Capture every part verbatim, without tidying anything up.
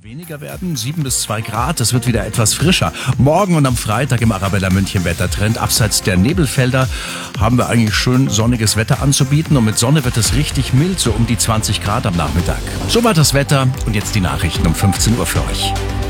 Weniger werden, sieben bis zwei Grad, es wird wieder etwas frischer. Morgen und am Freitag im Arabella München Wettertrend. Abseits der Nebelfelder haben wir eigentlich schön sonniges Wetter anzubieten und mit Sonne wird es richtig mild, so um die zwanzig Grad am Nachmittag. So war das Wetter und jetzt die Nachrichten um fünfzehn Uhr für euch.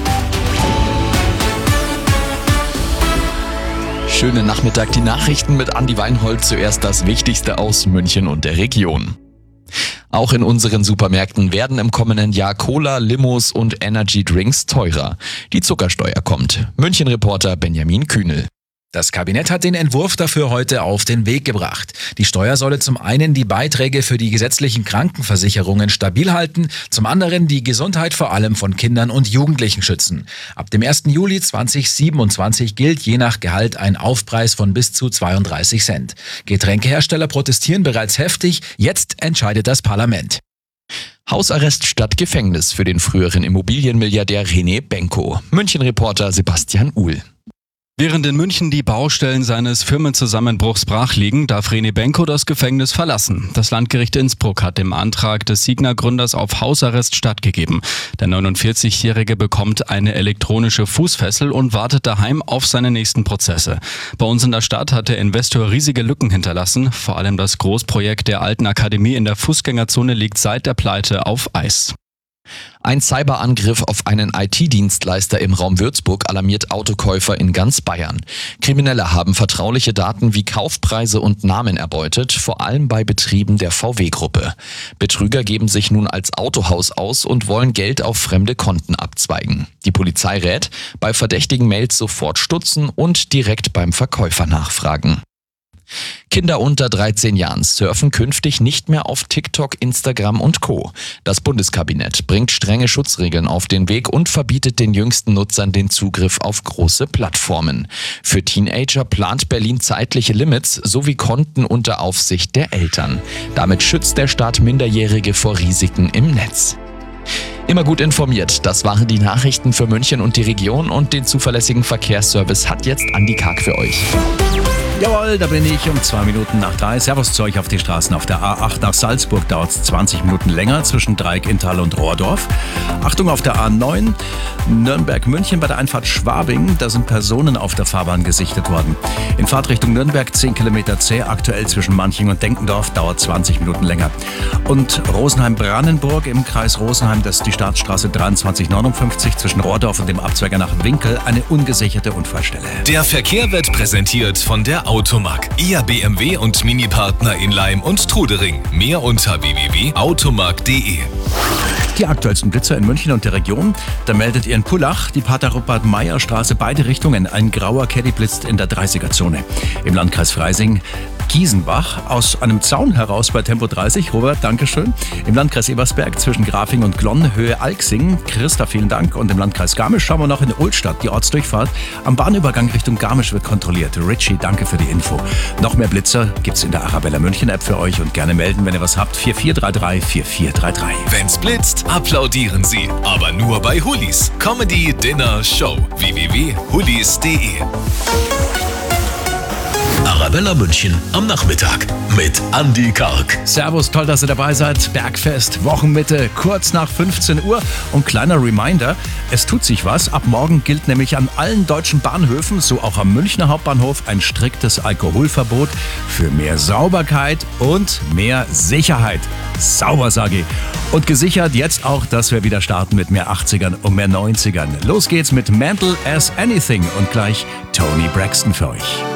Schönen Nachmittag, die Nachrichten mit Andi Weinhold. Zuerst das Wichtigste aus München und der Region. Auch in unseren Supermärkten werden im kommenden Jahr Cola, Limos und Energy Drinks teurer. Die Zuckersteuer kommt. München-Reporter Benjamin Kühnel. Das Kabinett hat den Entwurf dafür heute auf den Weg gebracht. Die Steuer solle zum einen die Beiträge für die gesetzlichen Krankenversicherungen stabil halten, zum anderen die Gesundheit vor allem von Kindern und Jugendlichen schützen. Ab dem ersten Juli zweitausendsiebenundzwanzig gilt je nach Gehalt ein Aufpreis von bis zu zweiunddreißig Cent. Getränkehersteller protestieren bereits heftig, jetzt entscheidet das Parlament. Hausarrest statt Gefängnis für den früheren Immobilienmilliardär René Benko. München-Reporter Sebastian Uhl. Während in München die Baustellen seines Firmenzusammenbruchs brach liegen, darf René Benko das Gefängnis verlassen. Das Landgericht Innsbruck hat dem Antrag des Signa-Gründers auf Hausarrest stattgegeben. Der neunundvierzigjährige bekommt eine elektronische Fußfessel und wartet daheim auf seine nächsten Prozesse. Bei uns in der Stadt hat der Investor riesige Lücken hinterlassen. Vor allem das Großprojekt der Alten Akademie in der Fußgängerzone liegt seit der Pleite auf Eis. Ein Cyberangriff auf einen I T-Dienstleister im Raum Würzburg alarmiert Autokäufer in ganz Bayern. Kriminelle haben vertrauliche Daten wie Kaufpreise und Namen erbeutet, vor allem bei Betrieben der V W-Gruppe. Betrüger geben sich nun als Autohaus aus und wollen Geld auf fremde Konten abzweigen. Die Polizei rät, bei verdächtigen Mails sofort stutzen und direkt beim Verkäufer nachfragen. Kinder unter dreizehn Jahren surfen künftig nicht mehr auf TikTok, Instagram und Co. Das Bundeskabinett bringt strenge Schutzregeln auf den Weg und verbietet den jüngsten Nutzern den Zugriff auf große Plattformen. Für Teenager plant Berlin zeitliche Limits sowie Konten unter Aufsicht der Eltern. Damit schützt der Staat Minderjährige vor Risiken im Netz. Immer gut informiert, das waren die Nachrichten für München und die Region und den zuverlässigen Verkehrsservice hat jetzt Andi Karg für euch. Jawohl, da bin ich um zwei Minuten nach drei. Servus zu euch auf die Straßen. Auf der A acht nach Salzburg dauert es zwanzig Minuten länger zwischen Dreieck, Inntal und Rohrdorf. Achtung auf der A neun, Nürnberg-München bei der Einfahrt Schwabing. Da sind Personen auf der Fahrbahn gesichtet worden. In Fahrtrichtung Nürnberg zehn Kilometer zäh. Aktuell zwischen Manching und Denkendorf dauert zwanzig Minuten länger. Und Rosenheim-Brandenburg im Kreis Rosenheim, das ist die Staatsstraße dreiundzwanzig neunundfünfzig zwischen Rohrdorf und dem Abzweiger nach Winkel. Eine ungesicherte Unfallstelle. Der Verkehr wird präsentiert von der Automark, Ihr B M W und Mini-Partner in Laim und Trudering. Mehr unter w w w punkt automark punkt de. Die aktuellsten Blitzer in München und der Region. Da meldet ihr in Pullach, die Pater-Rupert-Meyer-Straße, beide Richtungen. Ein grauer Caddy blitzt in der dreißiger-Zone. Im Landkreis Freising Giesenbach aus einem Zaun heraus bei Tempo dreißig. Robert, Dankeschön. Im Landkreis Ebersberg zwischen Grafing und Glonn, Höhe Alksing. Christa, vielen Dank. Und im Landkreis Garmisch schauen wir noch in Ohlstadt, die Ortsdurchfahrt. Am Bahnübergang Richtung Garmisch wird kontrolliert. Richie, danke für die Info. Noch mehr Blitzer gibt's in der Arabella München App für euch und gerne melden, wenn ihr was habt. vier vier drei drei vier vier drei drei. Wenn's blitzt, applaudieren Sie. Aber nur bei Hullis. Comedy, Dinner, Show. w w w punkt hullis punkt de. Arabella München am Nachmittag mit Andi Karg. Servus, toll, dass ihr dabei seid. Bergfest, Wochenmitte, kurz nach fünfzehn Uhr. Und kleiner Reminder, es tut sich was. Ab morgen gilt nämlich an allen deutschen Bahnhöfen, so auch am Münchner Hauptbahnhof, ein striktes Alkoholverbot für mehr Sauberkeit und mehr Sicherheit. Sauber, sage ich. Und gesichert jetzt auch, dass wir wieder starten mit mehr achtzigern und mehr neunzigern. Los geht's mit Mental as Anything und gleich Tony Braxton für euch.